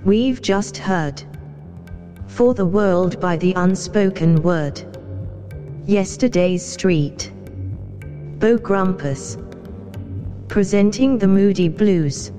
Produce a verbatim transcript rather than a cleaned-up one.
We've just heard For the World by the Unspoken Word. Yesterday's Street. Bo Grumpus. Presenting the Moody Blues.